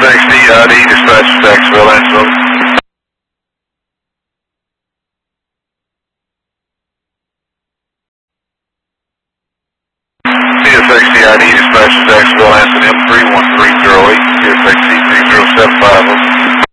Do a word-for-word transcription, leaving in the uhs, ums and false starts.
X D I D, dispatch to Jacksonville, Lansville. C S X D I D, dispatch to Jacksonville, Lansville, M three one three zero eight, C S X D three zero seven five.